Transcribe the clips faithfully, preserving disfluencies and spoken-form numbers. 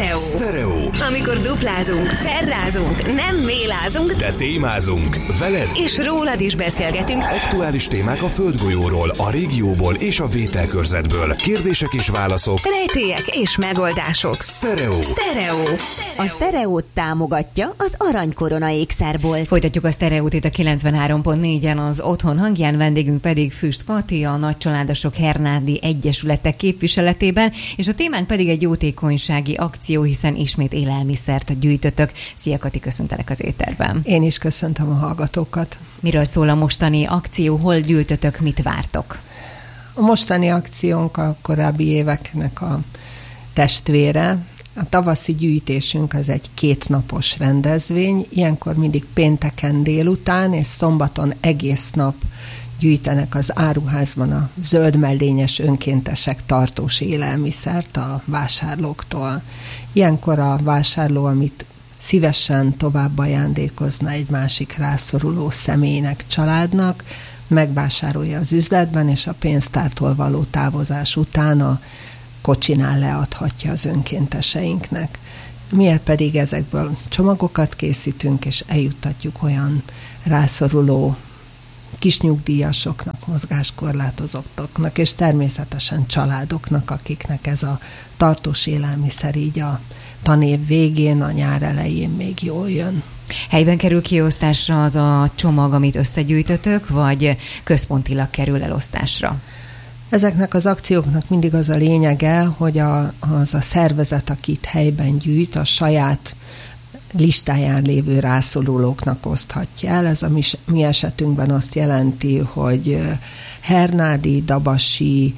Sztereó. Sztereó. Amikor duplázunk, ferrázunk, nem mélázunk, de témázunk. Veled és rólad is beszélgetünk. Aktuális témák a földgolyóról, a régióból és a vételkörzetből. Kérdések és válaszok. Rejtélyek és megoldások. Sztereó. Sztereó. A Sztereót támogatja az Aranykorona ékszerbolt. Folytatjuk a Sztereót itt a kilencvenhárom pont négyen az Otthon hangján, vendégünk pedig Füst Kati, a Nagycsaládosok Hernádi Egyesületek képviseletében, és a témánk pedig egy jótékonysági akció, hiszen ismét élelmiszert gyűjtötök. Szia Kati, köszöntelek az éterben. Én is köszöntöm a hallgatókat. Miről szól a mostani akció, hol gyűjtötök, mit vártok? A mostani akciónk a korábbi éveknek a testvére. A tavaszi gyűjtésünk az egy kétnapos rendezvény, ilyenkor mindig pénteken délután és szombaton egész nap gyűjtenek az áruházban a zöldmellényes önkéntesek tartós élelmiszert a vásárlóktól. Ilyenkor a vásárló, amit szívesen tovább ajándékozna egy másik rászoruló személynek, családnak, megvásárolja az üzletben, és a pénztártól való távozás után a kocsinál leadhatja az önkénteseinknek. Mi pedig ezekből csomagokat készítünk, és eljuttatjuk olyan rászoruló kisnyugdíjasoknak, mozgáskorlátozottoknak, és természetesen családoknak, akiknek ez a tartós élelmiszer így a tanév végén, a nyár elején még jól jön. Helyben kerül kiosztásra az a csomag, amit összegyűjtötök, vagy központilag kerül elosztásra? Ezeknek az akcióknak mindig az a lényege, hogy a, az a szervezet, akit helyben gyűjt, a saját listáján lévő rászorulóknak oszthatja el. Ez a mi, mi esetünkben azt jelenti, hogy hernádi, dabasi,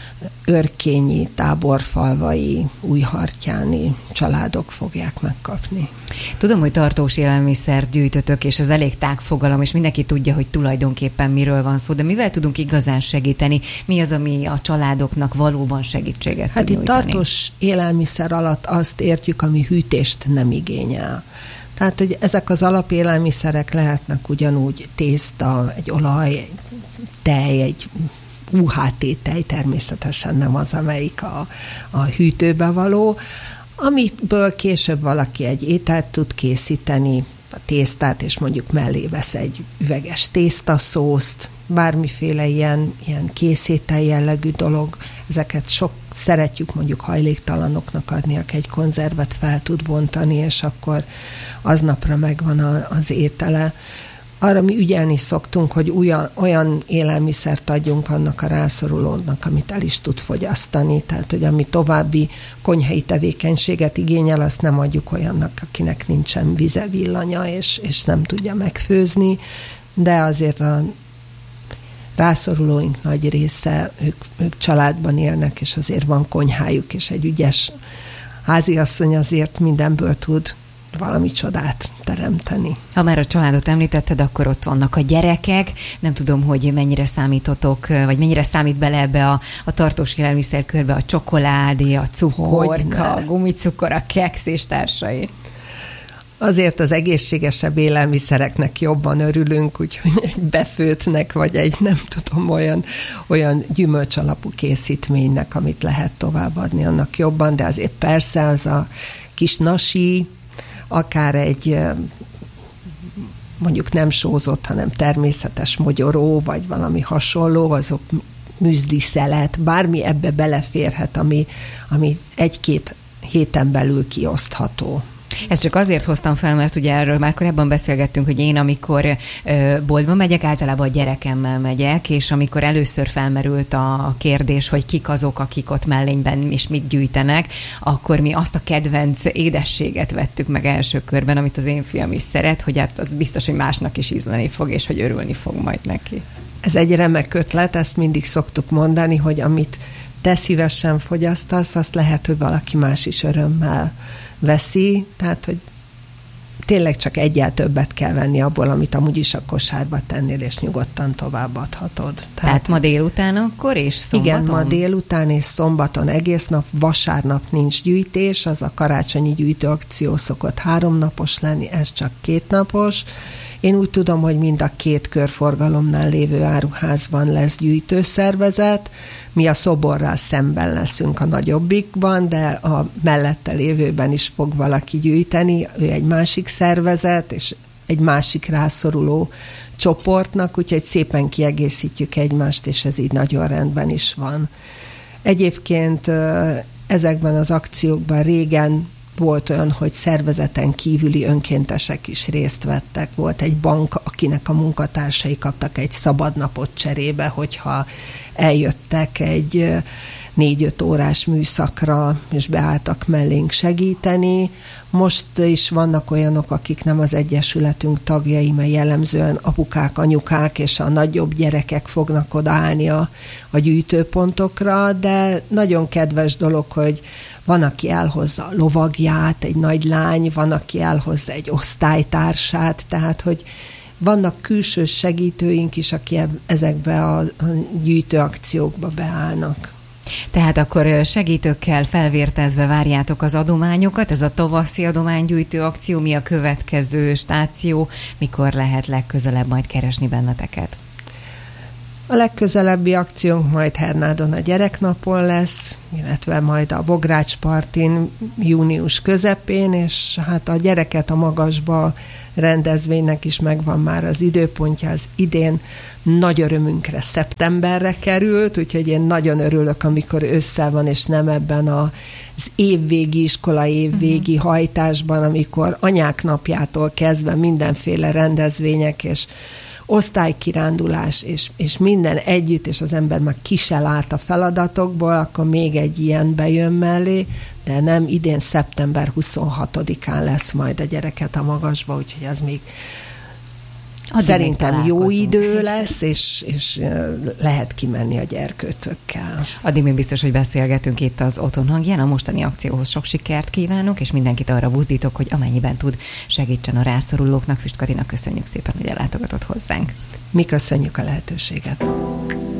örkényi, táborfalvai, újhartyáni családok fogják megkapni. Tudom, hogy tartós élelmiszert gyűjtötök, és ez elég tág fogalom, és mindenki tudja, hogy tulajdonképpen miről van szó, de mivel tudunk igazán segíteni? Mi az, ami a családoknak valóban segítséget hát tud nyújtani? Hát itt tartós élelmiszer alatt azt értjük, ami hűtést nem igényel. Tehát, hogy ezek az alapélelmiszerek lehetnek ugyanúgy tészta, egy olaj, egy tej, egy u há té-tej, természetesen nem az, amelyik a, a hűtőbe való, amiből később valaki egy ételt tud készíteni, a tésztát, és mondjuk mellé vesz egy üveges tésztaszószt, bármiféle ilyen, ilyen készétel jellegű dolog, ezeket sok szeretjük mondjuk hajléktalanoknak adni, aki egy konzervet fel tud bontani, és akkor aznapra megvan a, az étele. Arra mi ügyelni szoktunk, hogy olyan, olyan élelmiszert adjunk annak a rászorulónak, amit el is tud fogyasztani. Tehát, hogy ami további konyhai tevékenységet igényel, azt nem adjuk olyannak, akinek nincsen vize, villanya, és, és nem tudja megfőzni. De azért a rászorulóink nagy része, ők, ők családban élnek, és azért van konyhájuk, és egy ügyes háziasszony azért mindenből tud valami csodát teremteni. Ha már a családot említetted, akkor ott vannak a gyerekek. Nem tudom, hogy mennyire számítotok, vagy mennyire számít bele ebbe a, a tartós élelmiszerkörbe a csokoládé, a cukorka, a gumicukor, a keksz és társai. Azért az egészségesebb élelmiszereknek jobban örülünk, úgyhogy egy befőtnek, vagy egy nem tudom, olyan, olyan gyümölcs alapú készítménynek, amit lehet továbbadni, annak jobban, de azért persze az a kis nasi, akár egy mondjuk nem sózott, hanem természetes mogyoró, vagy valami hasonló, azok müzli szelet, bármi ebbe beleférhet, ami, ami egy-két héten belül kiosztható. Ezt csak azért hoztam fel, mert ugye erről már korábban beszélgettünk, hogy én amikor ö, boltba megyek, általában a gyerekemmel megyek, és amikor először felmerült a kérdés, hogy kik azok, akik ott mellényben és mit gyűjtenek, akkor mi azt a kedvenc édességet vettük meg első körben, amit az én fiam is szeret, hogy hát az biztos, hogy másnak is ízleni fog, és hogy örülni fog majd neki. Ez egy remek ötlet, ezt mindig szoktuk mondani, hogy amit te szívesen fogyasztasz, azt lehet, hogy valaki más is örömmel veszi, tehát, hogy tényleg csak egyel többet kell venni abból, amit amúgy is a kosárba tennél, és nyugodtan továbbadhatod. Tehát, Tehát ma délután akkor és szombaton? Igen, ma délután és szombaton egész nap, vasárnap nincs gyűjtés, az a karácsonyi gyűjtőakció szokott háromnapos lenni, ez csak kétnapos, Én úgy tudom, hogy mind a két körforgalomnál lévő áruházban lesz gyűjtőszervezet. Mi a szoborral szemben leszünk a nagyobbikban, de a mellette lévőben is fog valaki gyűjteni. Ő egy másik szervezet, és egy másik rászoruló csoportnak, úgyhogy szépen kiegészítjük egymást, és ez így nagyon rendben is van. Egyébként ezekben az akciókban régen volt olyan, hogy szervezeten kívüli önkéntesek is részt vettek. Volt egy bank, akinek a munkatársai kaptak egy szabadnapot cserébe, hogyha eljöttek egy négy-öt órás műszakra, és beálltak mellénk segíteni. Most is vannak olyanok, akik nem az Egyesületünk tagjai, mert jellemzően apukák, anyukák és a nagyobb gyerekek fognak odaállni a, a gyűjtőpontokra, de nagyon kedves dolog, hogy van, aki elhozza a lovagját, egy nagy lány, van, aki elhozza egy osztálytársát, tehát, hogy vannak külső segítőink is, akik ezekbe a, a gyűjtőakciókba beállnak. Tehát akkor segítőkkel felvértezve várjátok az adományokat, ez a tavaszi adománygyűjtő akció, mi a következő stáció, mikor lehet legközelebb majd keresni benneteket? A legközelebbi akciónk majd Hernádon a gyereknapon lesz, illetve majd a Bográcspartin június közepén, és hát a Gyereket a magasba rendezvénynek is megvan már az időpontja, az idén nagy örömünkre szeptemberre került, úgyhogy én nagyon örülök, amikor össze van, és nem ebben az évvégi, iskola évvégi uh-huh. hajtásban, amikor anyák napjától kezdve mindenféle rendezvények, és osztálykirándulás, és, és minden együtt, és az ember már ki se lát a feladatokból, akkor még egy ilyen bejön mellé, de nem, idén szeptember huszonhatodikán lesz majd a Gyereket a magasba, úgyhogy az még addig szerintem jó idő lesz, és, és lehet kimenni a gyerkőcökkel. Addig még biztos, hogy beszélgetünk itt az Otthon hangján. A mostani akcióhoz sok sikert kívánok, és mindenkit arra buzdítok, hogy amennyiben tud, segítsen a rászorulóknak. Füst Karina, köszönjük szépen, hogy ellátogatott hozzánk. Mi köszönjük a lehetőséget.